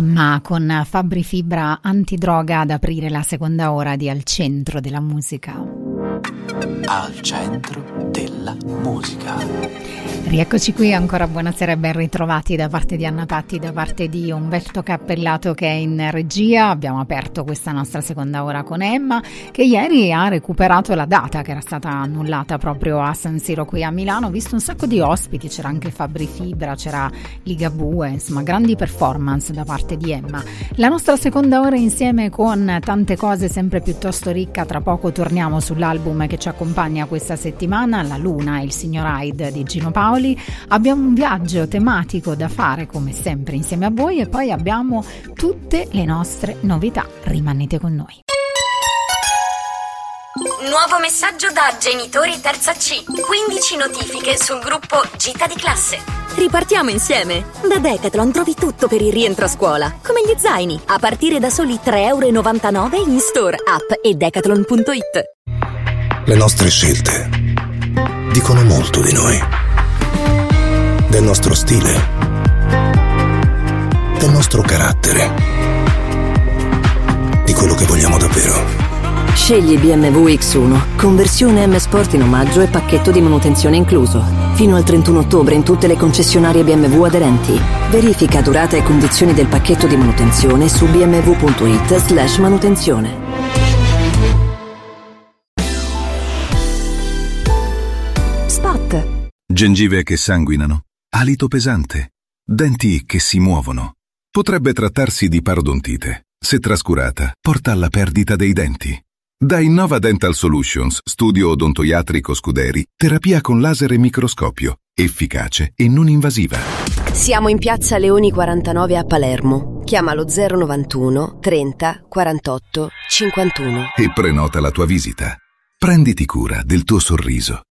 Emma con Fabri Fibra antidroga ad aprire la seconda ora di Al Centro della Musica. Al centro della musica. Rieccoci qui ancora, buonasera e ben ritrovati da parte di Anna Patti, da parte di Umberto Cappellato che è in regia. Abbiamo aperto questa nostra seconda ora con Emma, che ieri ha recuperato la data che era stata annullata proprio a San Siro qui a Milano. Ho visto un sacco di ospiti, c'era anche Fabri Fibra, c'era Ligabue, insomma grandi performance da parte di Emma. La nostra seconda ora insieme con tante cose, sempre piuttosto ricca. Tra poco torniamo sull'album che ci accompagna questa settimana, La Luna e il signor Hyde di Gino Paoli. Abbiamo un viaggio tematico da fare come sempre insieme a voi e poi abbiamo tutte le nostre novità. Rimanete con noi. Nuovo messaggio da genitori terza C. 15 notifiche sul gruppo Gita di classe. Ripartiamo insieme! Da Decathlon trovi tutto per il rientro a scuola, come gli zaini, a partire da soli €3,99 in store, app e decathlon.it. Le nostre scelte dicono molto di noi, del nostro stile, del nostro carattere, di quello che vogliamo davvero. Scegli BMW X1, conversione M Sport in omaggio e pacchetto di manutenzione incluso. Fino al 31 ottobre in tutte le concessionarie BMW aderenti. Verifica durata e condizioni del pacchetto di manutenzione su bmw.it/manutenzione. Spot. Gengive che sanguinano, alito pesante, denti che si muovono. Potrebbe trattarsi di parodontite. Se trascurata, porta alla perdita dei denti. Da Innova Dental Solutions, studio odontoiatrico Scuderi, terapia con laser e microscopio, efficace e non invasiva. Siamo in piazza Leoni 49 a Palermo. Chiama lo 091 30 48 51. E prenota la tua visita. Prenditi cura del tuo sorriso.